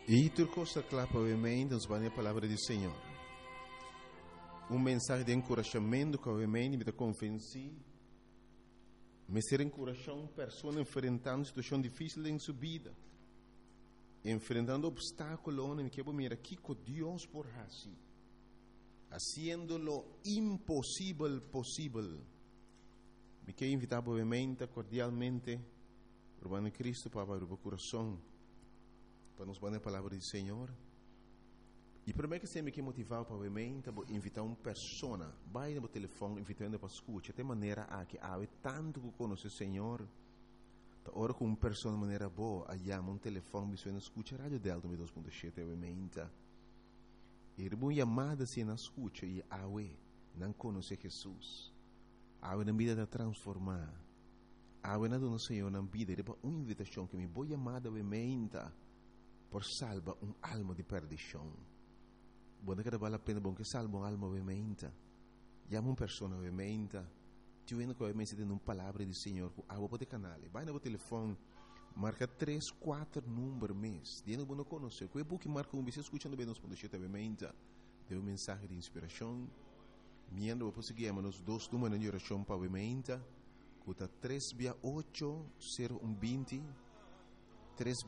E tu costa clapa ovviamente nos vai a palavra do Senhor. Mensagem de encorajamento que ovviamente me convenci. Me ser encorajando pessoas enfrentando situação difícil em sua vida. Enfrentando obstáculos, me quero mirar aqui com Deus por assim. Haciendo lo impossível possível. Me quero invitar obviamente, cordialmente, por Cristo para abrir o coração. Para nos dar a palavra do Senhor. E primeiro que sempre que motivar para obviamente invitar uma pessoa, vai no telefone invitando para escutar, de maneira a que há tanto que conhece o Senhor, da hora com uma pessoa de maneira boa, aí um telefone, você não escuta a rádio Delta 2.7 obviamente. E uma chamada se não escuta e não conhece Jesus, na vida de transformar, na dona Senhor na vida, é uma invitação que me vou chamada obviamente por salvar alma de perdição. Buona que vale a pena bom que salva alma ovviamente. Chama uma pessoa ovviamente. Tu vendo que ovviamente tem uma palavra do Senhor com água para o canal. Vai no telefone, marca 3, 4 números mês. Diga que não conhece. Que é bom que marca você escutando bem nos pontos obviamente. Deu mensagem de inspiração. Miando vou conseguir nos 2 números de oração para obviamente. Cuta 368 0120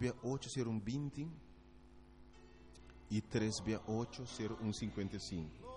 368 0120 e 368 0155.